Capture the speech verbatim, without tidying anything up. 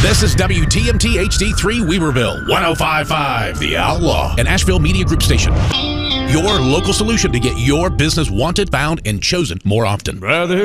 This is W T M T H D three Weaverville, one oh five point five The Outlaw, an Asheville Media Group station. Your local solution to get your business wanted, found, and chosen more often. Brother.